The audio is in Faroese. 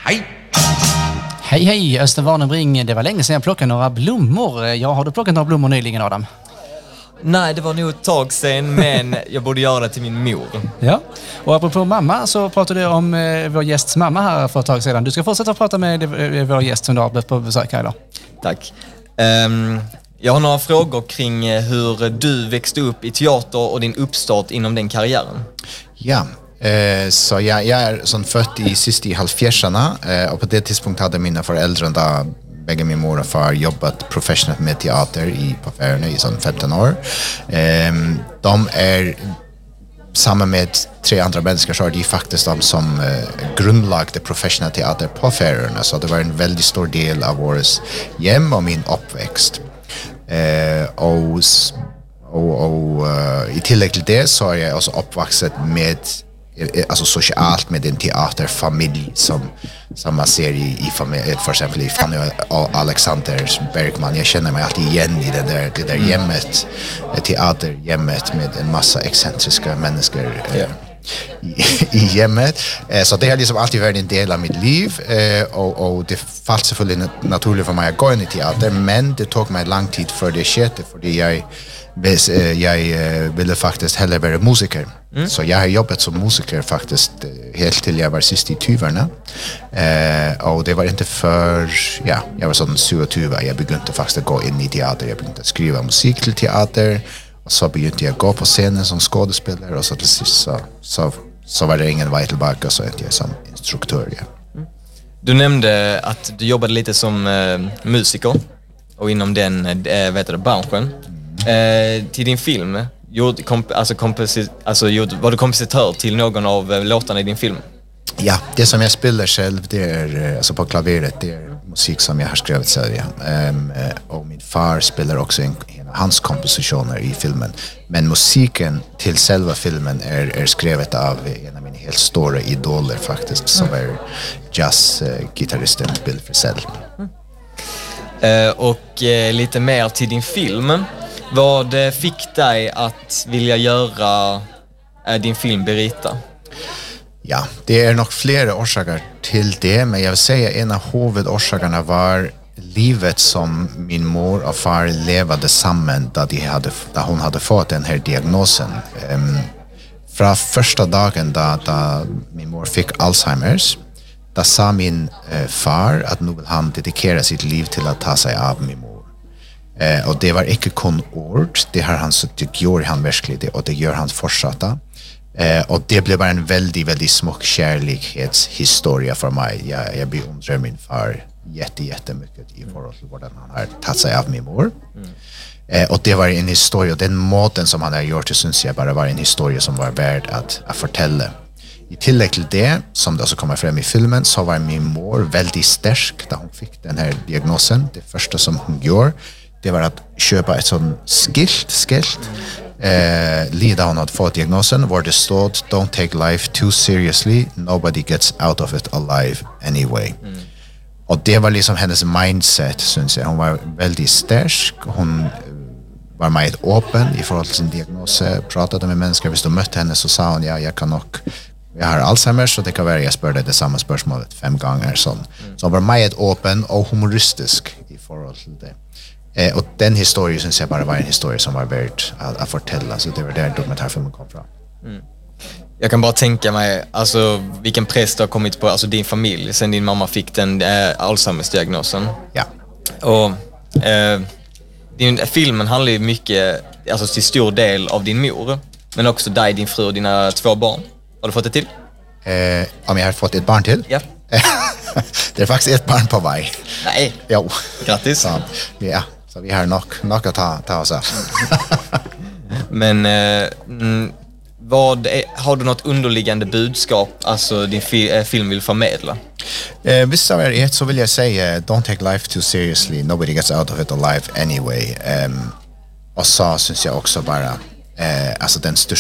Hej! Hej, Öster Warnerbring. Det var länge sedan jag plockade några blommor. Har du plockat några blommor nyligen, Adam? Nej, det var nog ett tag sedan, men jag borde göra det till min mor. Ja, och apropå mamma så pratade du om vår gästs mamma här för ett tag sedan. Du ska fortsätta prata med vår gäst som du har på besök här idag. Tack. Jag har några frågor kring hur du växte upp i teater och din uppstart inom den karriären. Ja, så jag är som född i sist i halvfjärsarna och på det tidspunkt hade mina föräldrar då bägge min mor och far jobbat professionellt med teater på Färöarna i sån 15 år. De är samman med 3 andra människor så är de faktiskt de som grundlagde professionell teater på Färöarna, så det var en väldigt stor del av vårt hem och min uppväxt. Och i tillägg till det så är jag också uppvuxen med alltså socialt med en teaterfamilj som man ser i familj, för exempel i Fanny och Alexander Bergman. Jag känner mig alltid igen i det där hemmet, teaterhemmet med en massa excentriska människor i hemmet. Så det har liksom alltid varit en del av mitt liv och det fallt selvfølgelig naturligt för mig att gå in i teater, men det tog mig lång tid för det skedde, för jag ville faktiskt hellre vara musiker. Så jag har jobbat som musiker faktiskt helt till jag var sist i 20-arna. Och det var inte för jag var sån 27 jag begynte faktiskt att gå in i teater. Jag begynte att skriva musik till teater och så begynte jag gå på scenen som skådespelare och så till sist så var det ingen väg tillbaka, så inte jag som instruktör. Du nämnde att du jobbade lite som musiker och inom den branschen. Till din film var du kompositör till någon av låtarna i din film? Ja, det som jag spelar själv, det är alltså på klaveret, det är musik som jag har skrivit själv. Och min far spelar också en av hans kompositioner i filmen. Men musiken till själva filmen är skrivet av en av mina helt stora idoler faktiskt, som är jazzgitarristen Bill Frisell. Och lite mer till din film. Vad fick dig att vilja göra din film Berita? Ja, det är nog flera orsaker till det, men jag vill säga en av huvudorsakerna var livet som min mor och far levde samman då hon hade fått den här diagnosen. Från första dagen då min mor fick Alzheimers, då sa min far att nu vill han dedikera sitt liv till att ta sig av min mor. Och det var inte kun ord, det gjorde han verkligen, och det gör han fortsatta. Och det blev bara en väldigt, väldigt smock kärlekshistoria för mig. Jag beundrar min far jättemycket i förhåll till hvordan han har tagit sig av min mor. Och det var en historia, och den måten som han har gjort det syns jag bara var en historia som var värd att fortälla. I tillägg till det, som det också kommer fram i filmen, så var min mor väldigt stark då hon fick den här diagnosen. Det första som hon gjorde, det var att köpa ett sånt skilt lida hon hade fått diagnosen, var det stod "Don't take life too seriously, nobody gets out of it alive anyway". Och det var liksom hennes mindset, syns jag. Hon var väldigt stark, hon var meget öppen i förhåll till sin diagnos, pratade med människor. Hvis du mötte henne så sa hon, jag har Alzheimers, så det kan vara jag spörde det samma spörsmålet 5 gånger. Så hon var meget öppen och humoristisk i förhåll till det. Och den historien syns jag bara var en historia som var värd att fortälla, så det var där dokumentärfilmen kom från. Jag kan bara tänka mig alltså, vilken press det har kommit på din familj sen din mamma fick den Alzheimers-diagnosen. Ja. Och filmen handlar ju mycket, alltså till stor del av din mor, men också dig, din fru och dina 2 barn. Har du fått det till? Om jag har fått ett barn till? Ja. Det är faktiskt ett barn på väg. Nej. Jo. Grattis. Så vi har nog att ta oss av. Men har du något underliggande budskap alltså din film vill förmedla? Visst av er så vill jag säga "Don't take life too seriously, nobody gets out of it alive anyway". Och så syns jag också bara alltså den